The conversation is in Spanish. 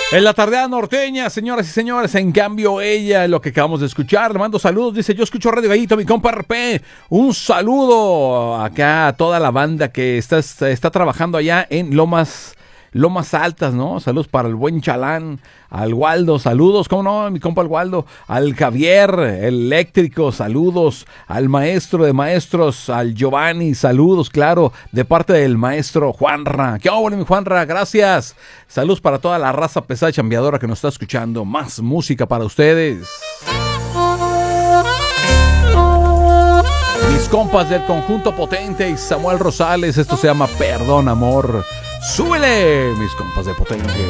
En la tardea norteña, señoras y señores, en cambio ella, lo que acabamos de escuchar, le mando saludos, dice, yo escucho Radio Gallito, mi compa RP, un saludo acá a toda la banda que está trabajando allá en Lomas Altas, ¿no? Saludos para el buen Chalán, al Waldo, saludos, ¿cómo no? Mi compa el Waldo, al Javier, el eléctrico, saludos, al maestro de maestros, al Giovanni, saludos, claro, de parte del maestro Juanra. ¿Qué óvole, mi Juanra? Gracias. Saludos para toda la raza pesada y chambeadora que nos está escuchando. Más música para ustedes. Mis compas del Conjunto Potente y Samuel Rosales, esto se llama Perdón, Amor. ¡Súbele, mis compas de Potente!